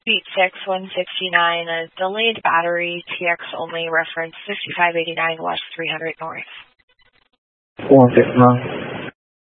Beat 6, 169, a delayed battery, TX only, reference 5589 West 300 North. 169.